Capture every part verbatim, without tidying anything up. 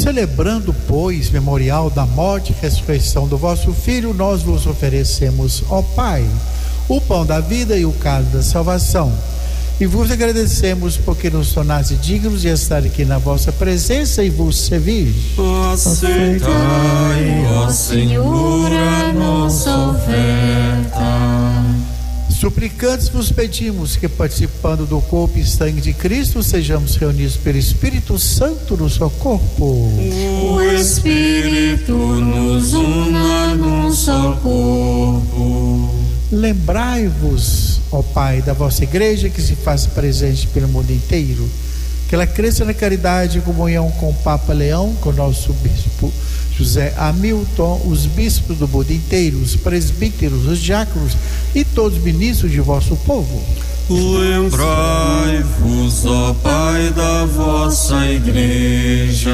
Celebrando, pois, memorial da morte e ressurreição do vosso Filho, nós vos oferecemos, ó Pai, o pão da vida e o cálice da salvação. E vos agradecemos porque nos tornaste dignos de estar aqui na vossa presença e vos servir. Aceitai, ó Senhor, a nossa oferta. Suplicantes vos pedimos que, participando do corpo e sangue de Cristo, sejamos reunidos pelo Espírito Santo no seu corpo. O Espírito nos una num só corpo. Lembrai-vos, ó Pai, da vossa igreja que se faz presente pelo mundo inteiro, que ela cresça na caridade e comunhão com o Papa Leão, com o nosso bispo José Hamilton, os bispos do mundo inteiro, os presbíteros, os diáconos e todos os ministros de vosso povo. Lembrai-vos, ó Pai, da vossa igreja.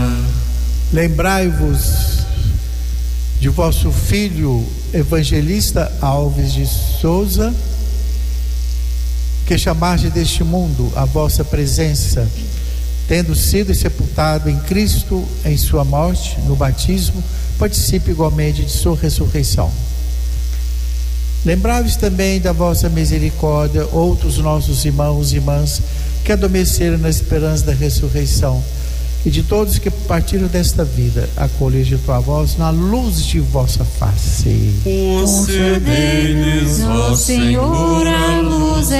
Lembrai-vos de vosso filho evangelista Alves de Souza, que chamaste deste mundo a vossa presença, tendo sido sepultado em Cristo em sua morte, no batismo, participe igualmente de sua ressurreição. Lembrai-vos também da vossa misericórdia outros nossos irmãos e irmãs que adormeceram na esperança da ressurreição, e de todos que partiram desta vida, acolhei de tua voz na luz de vossa face. Concedei-lhes, ó Senhor, a luz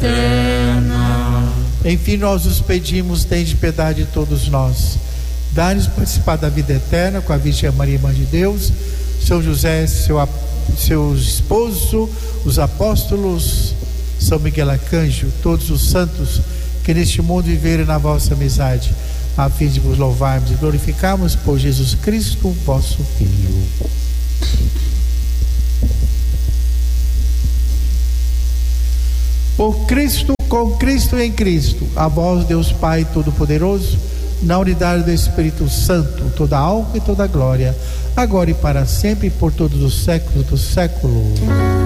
eterna. Enfim, nós os pedimos, tende piedade de todos nós. Dá-nos participar da vida eterna com a Virgem Maria, Mãe de Deus, São José, seu, seu esposo, os apóstolos, São Miguel Arcanjo, todos os santos que neste mundo viveram na vossa amizade, a fim de vos louvarmos e glorificarmos por Jesus Cristo, vosso Filho. Por Cristo, com Cristo e em Cristo, a vós, Deus Pai Todo-Poderoso, na unidade do Espírito Santo, toda a honra e toda a glória, agora e para sempre, e por todos os séculos dos séculos.